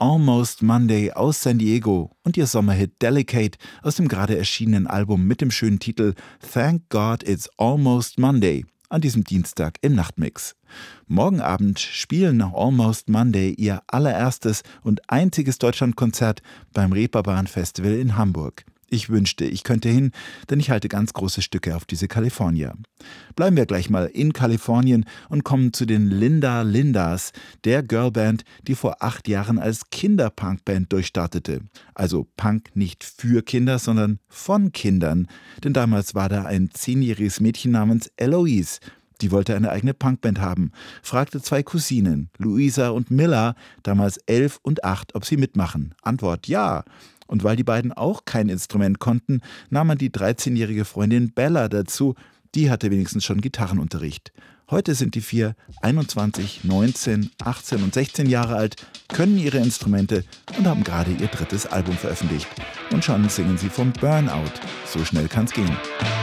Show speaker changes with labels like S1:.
S1: Almost Monday aus San Diego und ihr Sommerhit Delicate aus dem gerade erschienenen Album mit dem schönen Titel Thank God It's Almost Monday an diesem Dienstag im Nachtmix. Morgen Abend spielen nach Almost Monday ihr allererstes und einziges Deutschlandkonzert beim Reeperbahn Festival in Hamburg. Ich wünschte, ich könnte hin, denn ich halte ganz große Stücke auf diese California. Bleiben wir gleich mal in Kalifornien und kommen zu den Linda Lindas, der Girlband, die vor 8 Jahren als Kinderpunkband durchstartete. Also Punk nicht für Kinder, sondern von Kindern. Denn damals war da ein 10-jähriges Mädchen namens Eloise. Die wollte eine eigene Punkband haben, fragte 2 Cousinen, Luisa und Milla, damals 11 und 8, ob sie mitmachen. Antwort: ja. Und weil die beiden auch kein Instrument konnten, nahm man die 13-jährige Freundin Bella dazu. Die hatte wenigstens schon Gitarrenunterricht. Heute sind die 4 21, 19, 18 und 16 Jahre alt, können ihre Instrumente und haben gerade ihr 3. Album veröffentlicht. Und schon singen sie vom Burnout. So schnell kann's gehen.